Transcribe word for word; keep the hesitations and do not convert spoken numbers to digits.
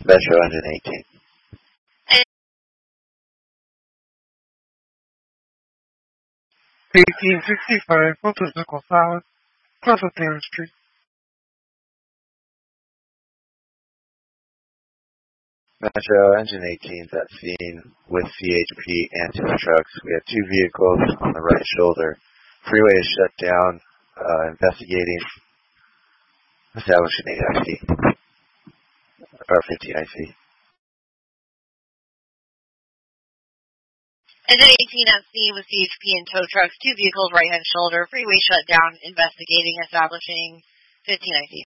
Metro Engine eighteen. eighteen sixty-five, Motorcycle Solid, Cross of Taylor Street. Metro Engine eighteen at scene with C H P and two trucks. We have two vehicles on the right shoulder. Freeway is shut down. Uh, investigating. Establishing eight I C. Or fifteen I C. Engine eighteen at scene with C H P and tow trucks. Two vehicles right hand shoulder. Freeway shut down. Investigating. Establishing fifteen I C.